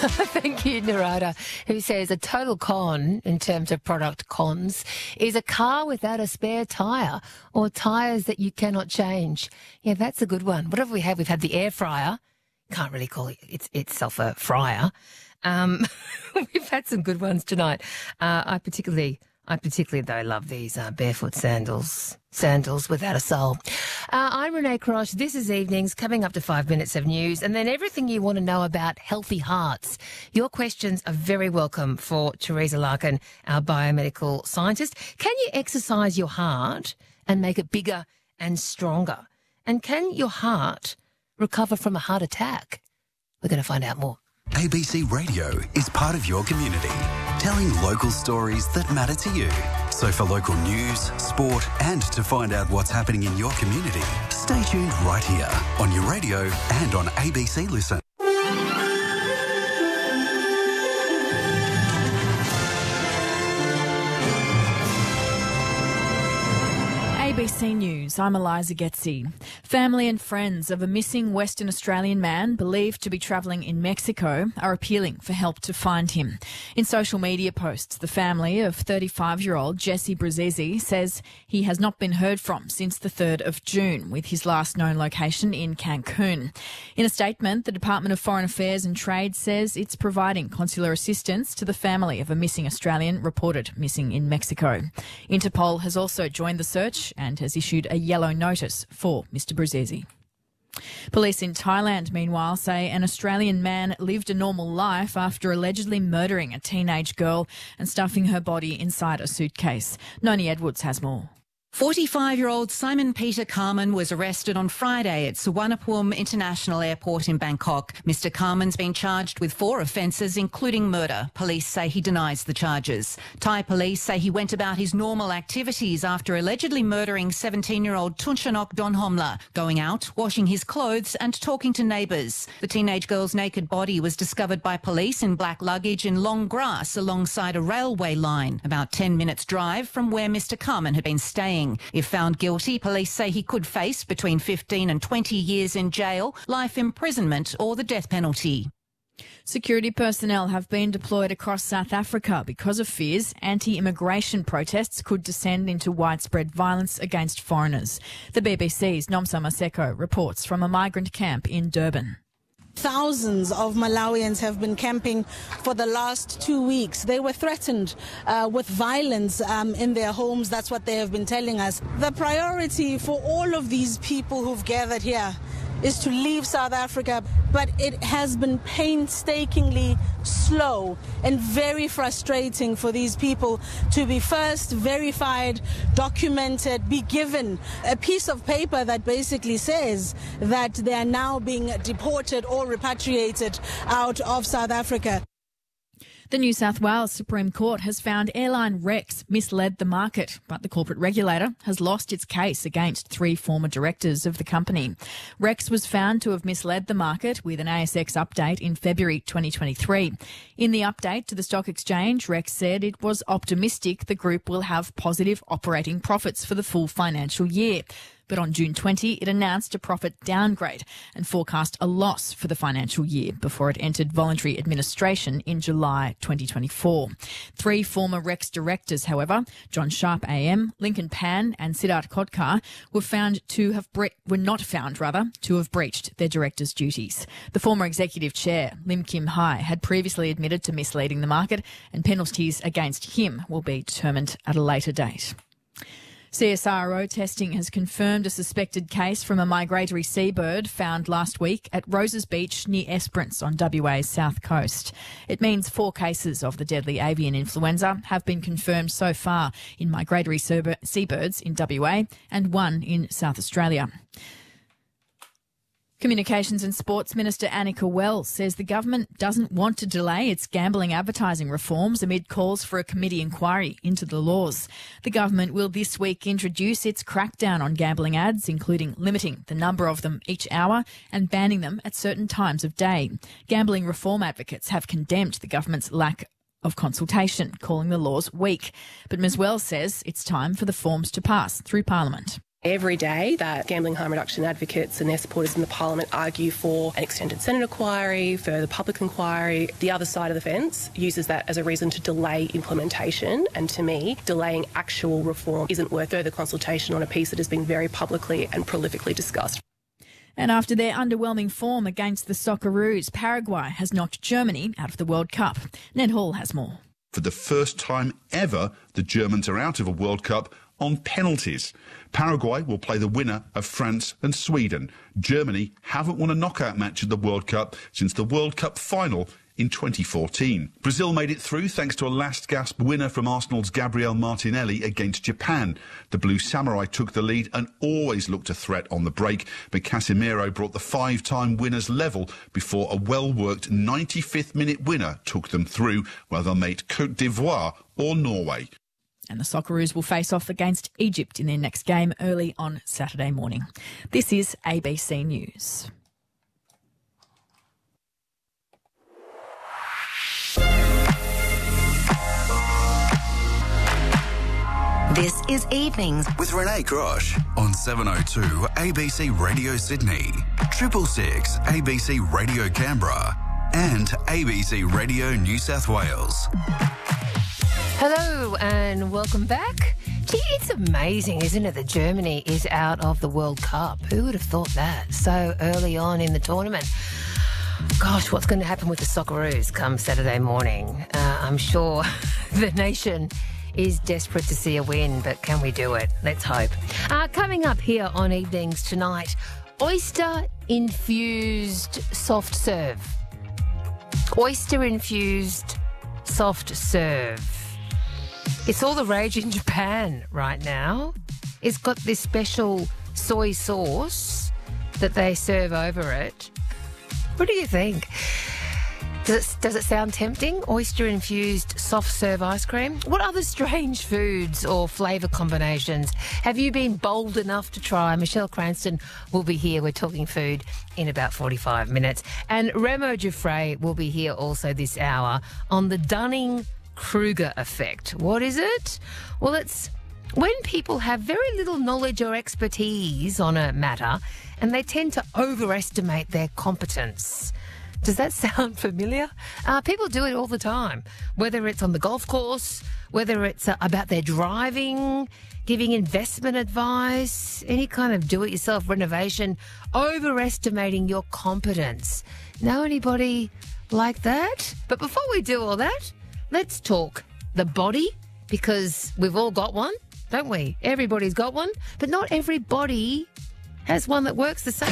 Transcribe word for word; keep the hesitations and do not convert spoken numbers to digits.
Thank you, Narada, who says a total con, in terms of product cons, is a car without a spare tyre or tyres that you cannot change. Yeah, that's a good one. What have we had? We've had the air fryer. Can't really call it it's, itself a fryer. Um, we've had some good ones tonight. Uh, I particularly... I particularly, though, love these uh, barefoot sandals, sandals without a sole. Uh, I'm Renee Crosh. This is Evenings, coming up to five minutes of news, and then everything you want to know about healthy hearts. Your questions are very welcome for Teresa Larkin, our biomedical scientist. Can you exercise your heart and make it bigger and stronger? And can your heart recover from a heart attack? We're going to find out more. A B C Radio is part of your community, telling local stories that matter to you. So for local news, sport and to find out what's happening in your community, stay tuned right here on your radio and on A B C Listen. A B C News, I'm Eliza Getzi. Family and friends of a missing Western Australian man believed to be travelling in Mexico are appealing for help to find him. In social media posts, the family of thirty-five-year-old Jesse Bruzzese says he has not been heard from since the third of June, with his last known location in Cancun. In a statement, the Department of Foreign Affairs and Trade says it's providing consular assistance to the family of a missing Australian reported missing in Mexico. Interpol has also joined the search and has issued a yellow notice for Mister Bruzzese. Police in Thailand, meanwhile, say an Australian man lived a normal life after allegedly murdering a teenage girl and stuffing her body inside a suitcase. Noni Edwards has more. forty-five-year-old Simon Peter Carman was arrested on Friday at Suvarnabhumi International Airport in Bangkok. Mister Carman's been charged with four offences, including murder. Police say he denies the charges. Thai police say he went about his normal activities after allegedly murdering seventeen-year-old Tunchanok Donhomla, going out, washing his clothes and talking to neighbours. The teenage girl's naked body was discovered by police in black luggage in long grass alongside a railway line, about ten minutes' drive from where Mister Carman had been staying. If found guilty, police say he could face between fifteen and twenty years in jail, life imprisonment or the death penalty. Security personnel have been deployed across South Africa because of fears anti-immigration protests could descend into widespread violence against foreigners. The B B C's Nomsa Maseko reports from a migrant camp in Durban. Thousands of Malawians have been camping for the last two weeks. They were threatened uh, with violence um, in their homes. That's what they have been telling us. The priority for all of these people who've gathered here is to leave South Africa, but it has been painstakingly slow and very frustrating for these people to be first verified, documented, be given a piece of paper that basically says that they are now being deported or repatriated out of South Africa. The New South Wales Supreme Court has found airline Rex misled the market, but the corporate regulator has lost its case against three former directors of the company. Rex was found to have misled the market with an A S X update in February twenty twenty-three. In the update to the stock exchange, Rex said it was optimistic the group will have positive operating profits for the full financial year. But on June twentieth, it announced a profit downgrade and forecast a loss for the financial year before it entered voluntary administration in July twenty twenty-four. Three former Rex directors, however, John Sharp A M, Lincoln Pan and Siddharth Kotkar, were found to have bre- were not found rather to have breached their directors' duties. The former executive chair, Lim Kim Hai, had previously admitted to misleading the market, and penalties against him will be determined at a later date. C S I R O testing has confirmed a suspected case from a migratory seabird found last week at Roses Beach near Esperance on W A's south coast. It means four cases of the deadly avian influenza have been confirmed so far in migratory seabirds in W A and one in South Australia. Communications and Sports Minister Annika Wells says the government doesn't want to delay its gambling advertising reforms amid calls for a committee inquiry into the laws. The government will this week introduce its crackdown on gambling ads, including limiting the number of them each hour and banning them at certain times of day. Gambling reform advocates have condemned the government's lack of consultation, calling the laws weak. But Miz Wells says it's time for the forms to pass through Parliament. Every day that gambling harm reduction advocates and their supporters in the parliament argue for an extended Senate inquiry, further public inquiry, the other side of the fence uses that as a reason to delay implementation. And to me, delaying actual reform isn't worth further consultation on a piece that has been very publicly and prolifically discussed. And after their underwhelming form against the Socceroos, Paraguay has knocked Germany out of the World Cup. Ned Hall has more. For the first time ever, the Germans are out of a World Cup on penalties. Paraguay will play the winner of France and Sweden. Germany haven't won a knockout match at the World Cup since the World Cup final in twenty fourteen. Brazil made it through thanks to a last-gasp winner from Arsenal's Gabriel Martinelli against Japan. The Blue Samurai took the lead and always looked a threat on the break, but Casemiro brought the five-time winners level before a well-worked ninety-fifth minute winner took them through, while they'll meet Côte d'Ivoire or Norway. And the Socceroos will face off against Egypt in their next game early on Saturday morning. This is A B C News. This is Evenings with Renee Grosh on seven oh two A B C Radio Sydney, Triple Six A B C Radio Canberra, and A B C Radio New South Wales. Hello and welcome back. Gee, it's amazing, isn't it, that Germany is out of the World Cup? Who would have thought that so early on in the tournament? Gosh, what's going to happen with the Socceroos come Saturday morning? Uh, I'm sure the nation is desperate to see a win, but can we do it? Let's hope. Uh, coming up here on Evenings tonight, oyster-infused soft serve. Oyster-infused soft serve. It's all the rage in Japan right now. It's got this special soy sauce that they serve over it. What do you think? Does it, does it sound tempting? Oyster-infused soft-serve ice cream? What other strange foods or flavour combinations have you been bold enough to try? Michelle Cranston will be here. We're talking food in about forty-five minutes. And Remo Giuffre will be here also this hour on the Dunning-Kruger effect. What is it? Well, it's when people have very little knowledge or expertise on a matter and they tend to overestimate their competence. Does that sound familiar? Uh, people do it all the time, whether it's on the golf course, whether it's uh, about their driving, giving investment advice, any kind of do-it-yourself renovation, overestimating your competence. Know anybody like that? But before we do all that, let's talk the body, because we've all got one, don't we? Everybody's got one, but not everybody has one that works the same.